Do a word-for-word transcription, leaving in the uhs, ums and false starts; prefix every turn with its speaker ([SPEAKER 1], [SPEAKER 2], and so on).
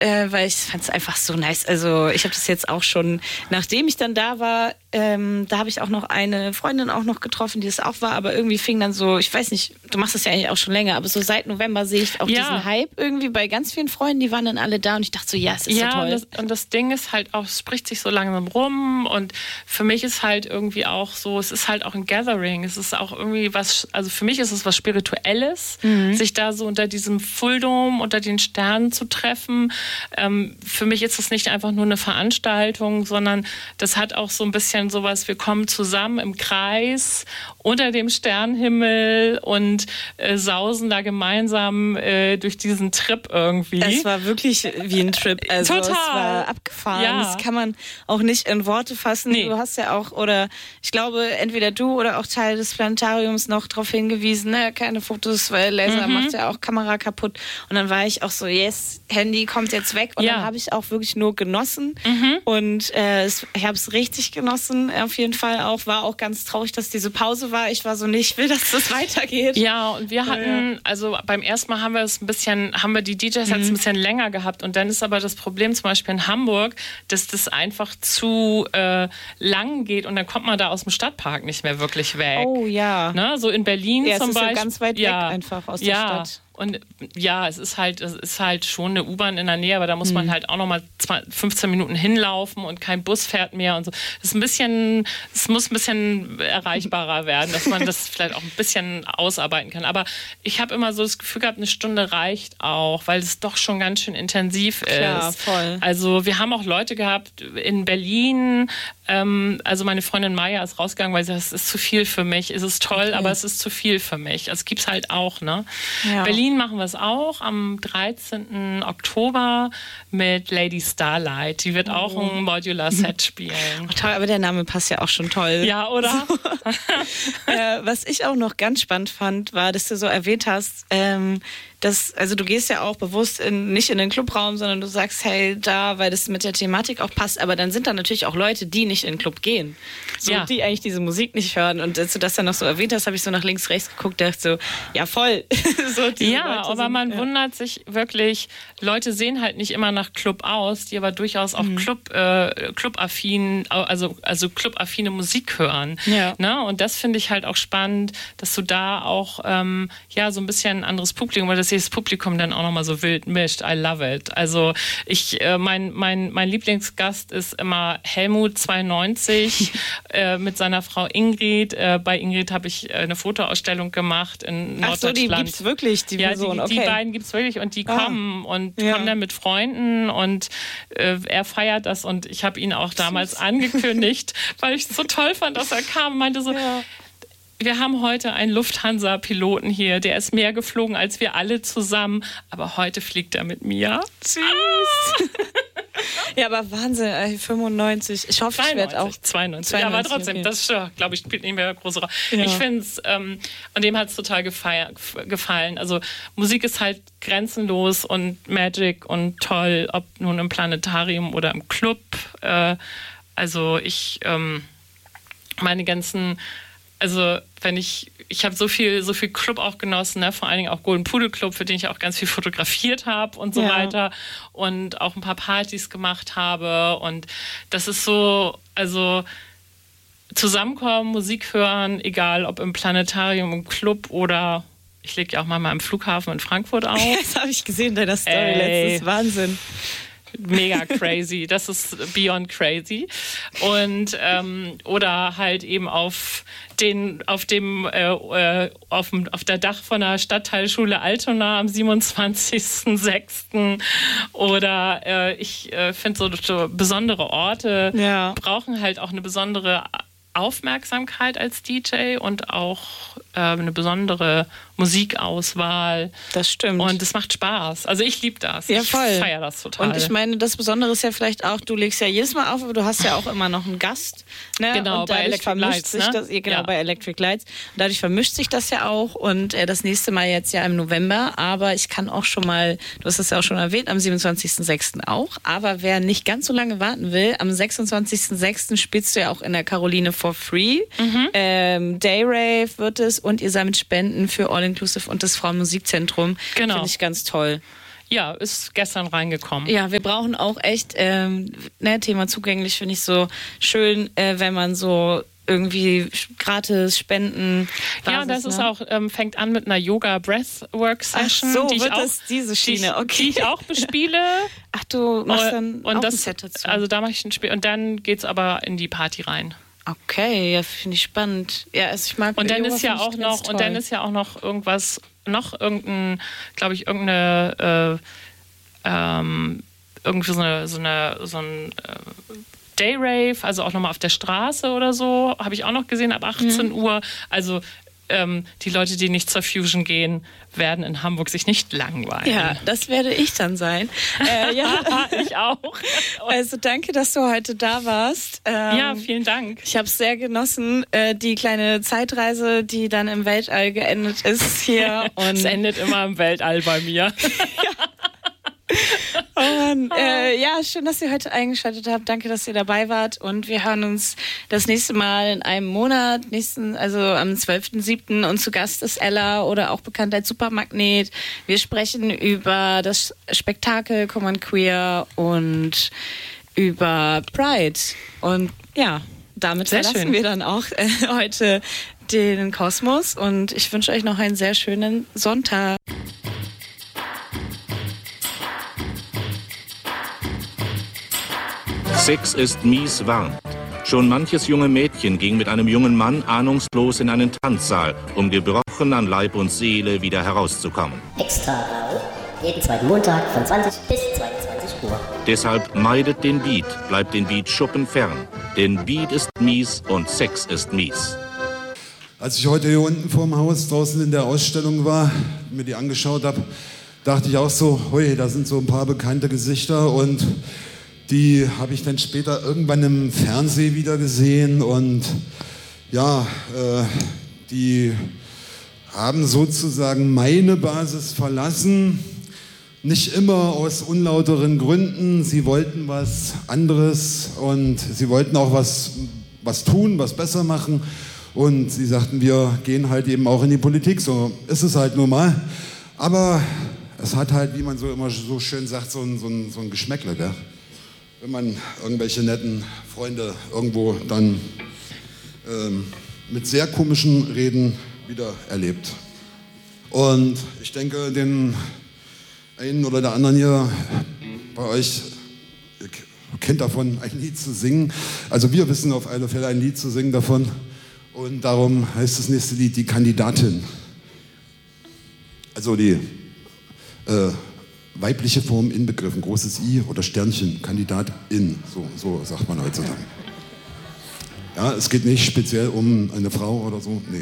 [SPEAKER 1] äh, weil ich fand es einfach so nice. Also ich habe das jetzt auch schon, nachdem ich dann da war, ähm, da habe ich auch noch eine Freundin auch noch getroffen, die das auch war, aber irgendwie fing dann so, ich weiß nicht, du machst das ja eigentlich auch schon länger, aber so seit November sehe ich auch
[SPEAKER 2] ja.
[SPEAKER 1] diesen Hype irgendwie bei ganz vielen Freunden, die waren dann alle da und ich dachte so, ja, es ist
[SPEAKER 2] ja,
[SPEAKER 1] so toll.
[SPEAKER 2] Und das, und das Ding ist halt auch, es spricht sich so langsam rum und für mich ist halt irgendwie auch so, es ist halt auch ein Gathering, es ist auch irgendwie was, also für mich ist es was Spirituelles, mhm. sich da so unter diesem Fulldom, unter den Sternen zu treffen. Ähm, für mich ist es nicht einfach nur eine Veranstaltung, sondern das hat auch so ein bisschen sowas, wir kommen zusammen im Kreis unter dem Sternenhimmel und äh, sausen da gemeinsam äh, durch diesen Trip irgendwie.
[SPEAKER 1] Es war wirklich wie ein Trip. Also
[SPEAKER 2] Total.
[SPEAKER 1] Es war abgefahren.
[SPEAKER 2] Ja.
[SPEAKER 1] Das kann man auch nicht in Worte fassen.
[SPEAKER 2] Nee.
[SPEAKER 1] Du hast ja auch, oder ich glaube, entweder du oder auch Teil des Planetariums noch darauf hingewiesen, ne, keine Fotos, weil Laser
[SPEAKER 2] Mhm.
[SPEAKER 1] macht ja auch Kamera kaputt. Und dann war ich auch so, yes, Handy kommt jetzt weg. Und
[SPEAKER 2] Ja.
[SPEAKER 1] dann habe ich auch wirklich nur genossen.
[SPEAKER 2] Mhm.
[SPEAKER 1] Und äh, es, ich habe es richtig genossen, auf jeden Fall auch. War auch ganz traurig, dass diese Pause war. Ich war so, nee, ich will, dass das weitergeht.
[SPEAKER 2] Ja, und wir hatten,
[SPEAKER 1] Ja.
[SPEAKER 2] also beim ersten Mal haben wir es ein bisschen, haben wir die D Js jetzt ein bisschen länger gehabt und dann ist aber das Problem zum Beispiel in Hamburg, dass das einfach zu äh, lang geht und dann kommt man da aus dem Stadtpark nicht mehr wirklich weg.
[SPEAKER 1] Oh ja.
[SPEAKER 2] Ne? So in Berlin
[SPEAKER 1] Ja, es
[SPEAKER 2] zum
[SPEAKER 1] ist ja
[SPEAKER 2] Beispiel.
[SPEAKER 1] ganz weit weg einfach aus der
[SPEAKER 2] ja.
[SPEAKER 1] Stadt.
[SPEAKER 2] Und ja, es ist halt, es ist halt schon eine U-Bahn in der Nähe, aber da muss man halt auch noch mal fünfzehn Minuten hinlaufen und kein Bus fährt mehr und so. Das ist ein bisschen, es muss ein bisschen erreichbarer werden, dass man das vielleicht auch ein bisschen ausarbeiten kann. Aber ich habe immer so das Gefühl gehabt, eine Stunde reicht auch, weil es doch schon ganz schön intensiv ist.
[SPEAKER 1] Klar, voll.
[SPEAKER 2] Also wir haben auch Leute gehabt in Berlin, ähm, also meine Freundin Maya ist rausgegangen, weil sie sagt, es ist zu viel für mich. Es ist toll, okay. aber es ist zu viel für mich. Also es gibt es halt auch, ne?
[SPEAKER 1] Ja.
[SPEAKER 2] Berlin machen wir es auch am dreizehnten Oktober mit Lady Starlight. Die wird oh. auch ein Modular-Set spielen.
[SPEAKER 1] Oh, toll, aber der Name passt ja auch schon toll.
[SPEAKER 2] Ja, oder?
[SPEAKER 1] So. äh, was ich auch noch ganz spannend fand, war, dass du so erwähnt hast, ähm, dass, also du gehst ja auch bewusst in, nicht in den Clubraum, sondern du sagst, hey, da, weil das mit der Thematik auch passt, aber dann sind da natürlich auch Leute, die nicht in den Club gehen. So, ja. Die eigentlich diese Musik nicht hören. Und als du das dann noch so erwähnt hast, habe ich so nach links, rechts geguckt, dachte so, ja voll. so,
[SPEAKER 2] ja,
[SPEAKER 1] Leute
[SPEAKER 2] aber
[SPEAKER 1] sind,
[SPEAKER 2] man
[SPEAKER 1] ja.
[SPEAKER 2] wundert sich wirklich, Leute sehen halt nicht immer nach Club aus, die aber durchaus auch mhm. Club, äh, Club-affin, also, also Club-affine Musik hören.
[SPEAKER 1] Ja.
[SPEAKER 2] Ne? Und das finde ich halt auch spannend, dass du da auch ähm, ja, so ein bisschen ein anderes Publikum, weil das das Publikum dann auch nochmal so wild mischt. I love it. Also ich, äh, mein, mein, mein Lieblingsgast ist immer Helmut zweiundneunzig äh, mit seiner Frau Ingrid. Äh, bei Ingrid habe ich äh, eine Fotoausstellung gemacht in Norddeutschland. Ach so,
[SPEAKER 1] die gibt's wirklich, die
[SPEAKER 2] ja,
[SPEAKER 1] Person,
[SPEAKER 2] die,
[SPEAKER 1] okay.
[SPEAKER 2] die beiden gibt's wirklich und die ah. kommen und
[SPEAKER 1] ja.
[SPEAKER 2] kommen dann mit Freunden und äh, er feiert das und ich habe ihn auch damals angekündigt, weil ich es so toll fand, dass er kam und meinte so, ja. wir haben heute einen Lufthansa-Piloten hier, der ist mehr geflogen als wir alle zusammen, aber heute fliegt er mit mir.
[SPEAKER 1] Süß. Ah. Ja, aber Wahnsinn, fünfundneunzig. Ich hoffe, ich werde auch...
[SPEAKER 2] zweiundneunzig.
[SPEAKER 1] zweiundneunzig,
[SPEAKER 2] Ja, aber trotzdem,
[SPEAKER 1] okay.
[SPEAKER 2] das, glaube ich, spielt nicht mehr eine große Rolle.
[SPEAKER 1] Ja.
[SPEAKER 2] Ich finde es, ähm, und dem hat es total gefeier, gefallen. Also Musik ist halt grenzenlos und Magic und toll, ob nun im Planetarium oder im Club. Äh, also ich, ähm, meine ganzen... Also wenn ich, ich habe so viel, so viel Club auch genossen, ne? Vor allen Dingen auch Golden Pudel Club, für den ich auch ganz viel fotografiert habe und so
[SPEAKER 1] ja.
[SPEAKER 2] weiter und auch ein paar Partys gemacht habe und das ist so, also zusammenkommen, Musik hören, egal ob im Planetarium, im Club oder ich lege ja auch mal im Flughafen in Frankfurt auf.
[SPEAKER 1] Das habe ich gesehen in deiner Story
[SPEAKER 2] Ey.
[SPEAKER 1] letztens, Wahnsinn.
[SPEAKER 2] Mega crazy, das ist beyond crazy. Und ähm, oder halt eben auf den, auf dem, äh, auf dem, auf der Dach von der Stadtteilschule Altona am siebenundzwanzigsten sechsten Oder äh, ich äh, finde so, so besondere Orte
[SPEAKER 1] ja.
[SPEAKER 2] brauchen halt auch eine besondere Aufmerksamkeit als D J und auch äh, eine besondere Musikauswahl.
[SPEAKER 1] Das stimmt.
[SPEAKER 2] Und es macht Spaß. Also ich liebe das.
[SPEAKER 1] Ja, voll.
[SPEAKER 2] Ich feiere das total.
[SPEAKER 1] Und ich meine, das Besondere ist ja vielleicht auch, du legst ja jedes Mal auf, aber du hast ja auch immer noch einen Gast. Ne?
[SPEAKER 2] Genau,
[SPEAKER 1] und
[SPEAKER 2] bei
[SPEAKER 1] Electric
[SPEAKER 2] vermischt
[SPEAKER 1] Lights.
[SPEAKER 2] sich
[SPEAKER 1] Ne?
[SPEAKER 2] das,
[SPEAKER 1] genau,
[SPEAKER 2] ja.
[SPEAKER 1] bei Electric Lights. Und dadurch vermischt sich das ja auch. Und äh, das nächste Mal jetzt ja im November. Aber ich kann auch schon mal, du hast es ja auch schon erwähnt, am siebenundzwanzigsten sechsten auch. Aber wer nicht ganz so lange warten will, am sechsundzwanzigsten sechsten spielst du ja auch in der Caroline for free. Mhm. Ähm, Dayrave wird es und ihr sammelt Spenden für All Inclusive und das Frauenmusikzentrum.
[SPEAKER 2] Genau.
[SPEAKER 1] Finde ich ganz toll.
[SPEAKER 2] Ja, ist gestern reingekommen.
[SPEAKER 1] Ja, wir brauchen auch echt, ähm, ne, Thema zugänglich finde ich so schön, äh, wenn man so irgendwie gratis spenden.
[SPEAKER 2] Ja, das ist
[SPEAKER 1] ne?
[SPEAKER 2] auch, ähm, fängt an mit einer Yoga-Breathwork-Session,
[SPEAKER 1] Ach so,
[SPEAKER 2] die, ich
[SPEAKER 1] wird
[SPEAKER 2] auch,
[SPEAKER 1] das diese Schiene, okay.
[SPEAKER 2] die ich auch bespiele.
[SPEAKER 1] Ach, du machst dann
[SPEAKER 2] und
[SPEAKER 1] auch
[SPEAKER 2] das,
[SPEAKER 1] ein Set dazu.
[SPEAKER 2] Also da mache ich ein Spiel und dann geht's aber in die Party rein.
[SPEAKER 1] Okay, ja, finde ich spannend. Ja, also ich mag
[SPEAKER 2] und dann
[SPEAKER 1] Yoga
[SPEAKER 2] ist ja auch noch
[SPEAKER 1] toll.
[SPEAKER 2] und dann ist ja auch noch irgendwas, noch irgendein, glaube ich, irgendeine äh, ähm, irgendwie so eine, so eine so ein äh, Day-Rave, also auch nochmal auf der Straße oder so, habe ich auch noch gesehen, ab achtzehn mhm. Uhr. Also ähm, die Leute, die nicht zur Fusion gehen, werden in Hamburg sich nicht langweilen.
[SPEAKER 1] Ja, das werde ich dann sein. Äh, ja,
[SPEAKER 2] ich auch.
[SPEAKER 1] Also danke, dass du heute da warst. Ähm,
[SPEAKER 2] ja, vielen Dank.
[SPEAKER 1] Ich habe es sehr genossen, äh, die kleine Zeitreise, die dann im Weltall geendet ist hier. Und
[SPEAKER 2] es endet immer im Weltall bei mir.
[SPEAKER 1] ja. Oh Mann. Äh, ja, schön, dass ihr heute eingeschaltet habt. Danke, dass ihr dabei wart. Und wir hören uns das nächste Mal in einem Monat, nächsten, also am zwölften siebten Und zu Gast ist Ella oder auch bekannt als Supermagnet. Wir sprechen über das Spektakel Common Queer und über Pride. Und ja, damit
[SPEAKER 2] sehr
[SPEAKER 1] verlassen
[SPEAKER 2] schön.
[SPEAKER 1] wir dann auch äh, heute den Kosmos. Und ich wünsche euch noch einen sehr schönen Sonntag.
[SPEAKER 3] Sex ist mies warnt. Schon manches junge Mädchen ging mit einem jungen Mann ahnungslos in einen Tanzsaal, um gebrochen an Leib und Seele wieder herauszukommen.
[SPEAKER 4] Extra Blau, jeden zweiten Montag von zwanzig bis zweiundzwanzig Uhr.
[SPEAKER 3] Deshalb meidet den Beat, bleibt den Beat Schuppen fern. Denn Beat ist mies und Sex ist mies.
[SPEAKER 5] Als ich heute hier unten vorm Haus draußen in der Ausstellung war, mir die angeschaut habe, dachte ich auch so, hui, da sind so ein paar bekannte Gesichter und die habe ich dann später irgendwann im Fernsehen wieder gesehen und ja, äh, die haben sozusagen meine Basis verlassen, nicht immer aus unlauteren Gründen. Sie wollten was anderes und sie wollten auch was, was tun, was besser machen und sie sagten, wir gehen halt eben auch in die Politik, so ist es halt nun mal. Aber es hat halt, wie man so immer so schön sagt, so ein, so ein, so ein Geschmäckle, gell? Wenn man irgendwelche netten Freunde irgendwo dann ähm, mit sehr komischen Reden wieder erlebt. Und ich denke, den einen oder der anderen hier bei euch kennt davon, ein Lied zu singen. Also wir wissen auf alle Fälle ein Lied zu singen davon. Und darum heißt das nächste Lied Die Kandidatin. Also die äh, weibliche Form inbegriffen, großes I oder Sternchen, Kandidatin, so, so sagt man heutzutage. Ja, es geht nicht speziell um eine Frau oder so, nee.